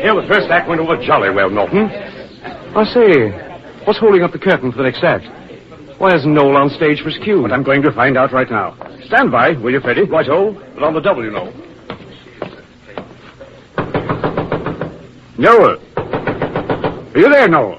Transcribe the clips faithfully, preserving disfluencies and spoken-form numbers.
Well, the first act went over jolly well, Norton. I say, what's holding up the curtain for the next act? Why isn't Noel on stage for his cue? But I'm going to find out right now. Stand by, will you, Freddie? Right-o. But on the double, you know. Noel. Are you there, Noel?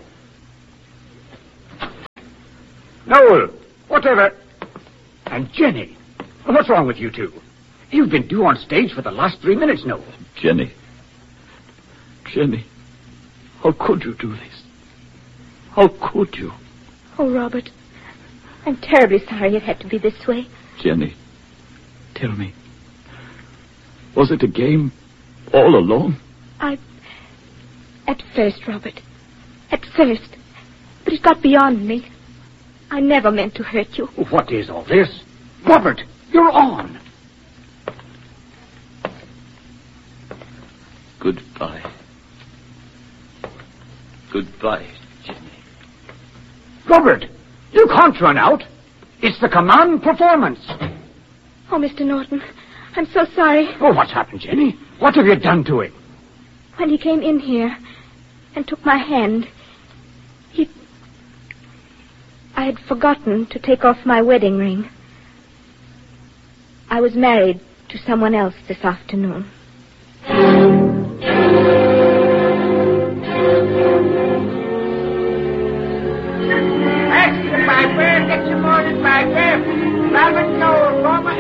Noel. Whatever. And Jenny. What's wrong with you two? You've been due on stage for the last three minutes, Noel. Jenny. Jenny. How could you do this? How could you? Oh, Robert. I'm terribly sorry it had to be this way. Jenny, tell me. Was it a game all along? I... At first, Robert. At first. But it got beyond me. I never meant to hurt you. What is all this? Robert, you're on. Goodbye. Goodbye, Jenny. Robert, you can't run out. It's the command performance. Oh, Mister Norton, I'm so sorry. Oh, what's happened, Jenny? What have you done to him? When he came in here and took my hand, he... I had forgotten to take off my wedding ring. I was married to someone else this afternoon. Get your morning, my friend.